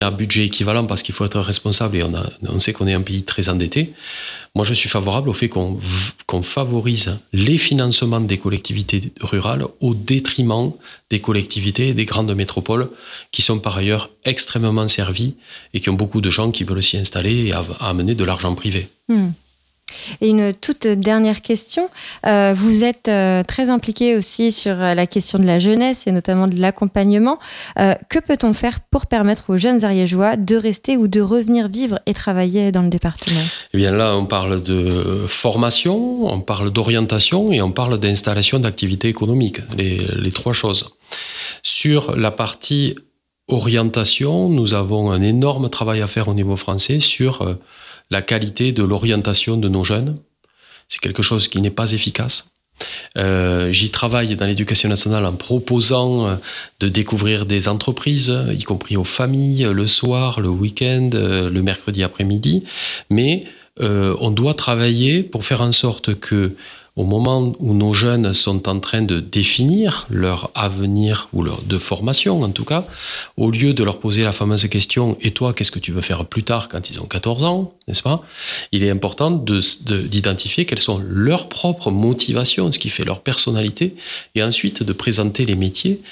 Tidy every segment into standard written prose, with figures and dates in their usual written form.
un budget équivalent parce qu'il faut être responsable et on sait qu'on est un pays très endetté. Moi, je suis favorable au fait qu'on favorise les financements des collectivités rurales au détriment des collectivités et des grandes métropoles qui sont par ailleurs extrêmement servies et qui ont beaucoup de gens qui veulent s'y installer et à amener de l'argent privé. Et une toute dernière question. Vous êtes très impliqué aussi sur la question de la jeunesse et notamment de l'accompagnement. Que peut-on faire pour permettre aux jeunes ariégeois de rester ou de revenir vivre et travailler dans le département ? Eh bien là, on parle de formation, on parle d'orientation et on parle d'installation d'activités économiques, les trois choses. Sur la partie orientation, nous avons un énorme travail à faire au niveau français sur la qualité de l'orientation de nos jeunes. C'est quelque chose qui n'est pas efficace. J'y travaille dans l'éducation nationale en proposant de découvrir des entreprises, y compris aux familles, le soir, le week-end, le mercredi après-midi. Mais on doit travailler pour faire en sorte que, au moment où nos jeunes sont en train de définir leur avenir, ou de formation en tout cas, au lieu de leur poser la fameuse question « Et toi, qu'est-ce que tu veux faire plus tard ?» quand ils ont 14 ans, n'est-ce pas ? Il est important d'identifier quelles sont leurs propres motivations, ce qui fait leur personnalité, et ensuite de présenter les métiers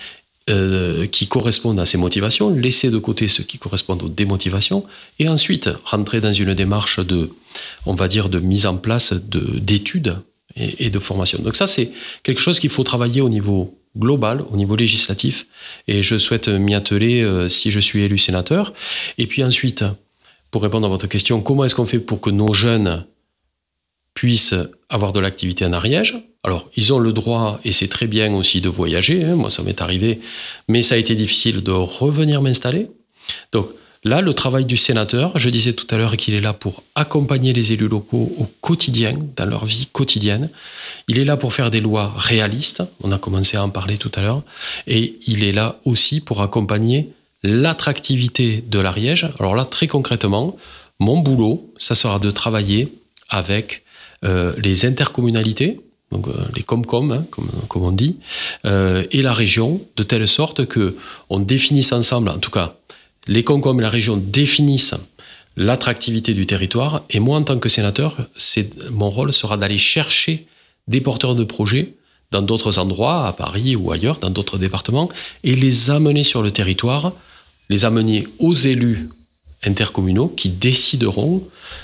qui correspondent à ces motivations, laisser de côté ceux qui correspondent aux démotivations, et ensuite rentrer dans une démarche de mise en place d'études et de formation. Donc ça, c'est quelque chose qu'il faut travailler au niveau global, au niveau législatif, et je souhaite m'y atteler si je suis élu sénateur. Et puis ensuite, pour répondre à votre question, comment est-ce qu'on fait pour que nos jeunes puissent avoir de l'activité en Ariège ? Alors, ils ont le droit, et c'est très bien aussi, de voyager, moi ça m'est arrivé, mais ça a été difficile de revenir m'installer. Donc, là, le travail du sénateur, je disais tout à l'heure qu'il est là pour accompagner les élus locaux au quotidien, dans leur vie quotidienne. Il est là pour faire des lois réalistes, on a commencé à en parler tout à l'heure, et il est là aussi pour accompagner l'attractivité de l'Ariège. Alors là, très concrètement, mon boulot, ça sera de travailler avec les intercommunalités, donc les Comcom, comme on dit, et la région, de telle sorte qu'on définisse ensemble, en tout cas, les Comcom et la région définissent l'attractivité du territoire, et moi, en tant que sénateur, mon rôle sera d'aller chercher des porteurs de projets dans d'autres endroits, à Paris ou ailleurs, dans d'autres départements, et les amener sur le territoire, les amener aux élus intercommunaux qui décideront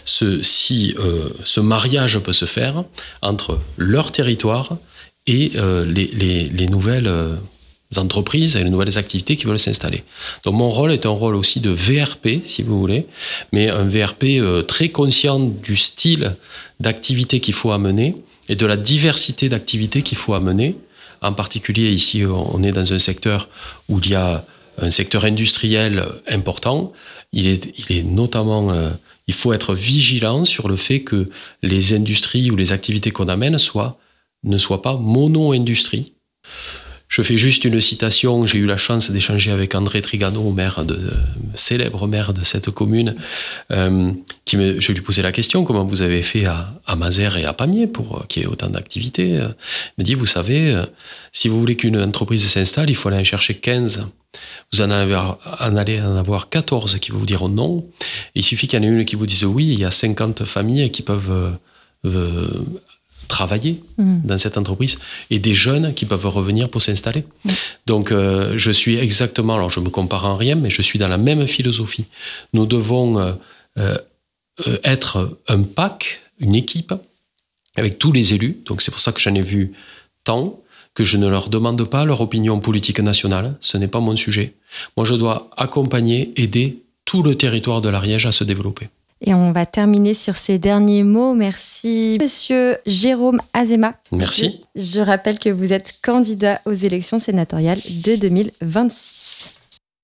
si ce mariage peut se faire entre leur territoire et les nouvelles entreprises et les nouvelles activités qui veulent s'installer. Donc mon rôle est un rôle aussi de VRP, si vous voulez, mais un VRP très conscient du style d'activité qu'il faut amener et de la diversité d'activités qu'il faut amener. En particulier, ici, on est dans un secteur où il y a un secteur industriel important. Il est notamment... il faut être vigilant sur le fait que les industries ou les activités qu'on amène ne soient pas mono-industries. Je fais juste une citation. J'ai eu la chance d'échanger avec André Trigano, célèbre maire de cette commune. Je lui posais la question, comment vous avez fait à Mazères et à Pamiers pour qu'il y ait autant d'activités ? Il me dit, vous savez, si vous voulez qu'une entreprise s'installe, il faut aller en chercher 15. Vous allez en avoir 14 qui vous diront non. Il suffit qu'il y en ait une qui vous dise oui, il y a 50 familles qui peuvent travailler dans cette entreprise et des jeunes qui peuvent revenir pour s'installer. Donc, je suis exactement, alors je me compare en rien, mais je suis dans la même philosophie. Nous devons être un pack, une équipe, avec tous les élus. Donc, c'est pour ça que j'en ai vu tant, que je ne leur demande pas leur opinion politique nationale. Ce n'est pas mon sujet. Moi, je dois accompagner, aider tout le territoire de l'Ariège à se développer. Et on va terminer sur ces derniers mots. Merci, Monsieur Jérôme Azéma. Merci. Je rappelle que vous êtes candidat aux élections sénatoriales de 2026.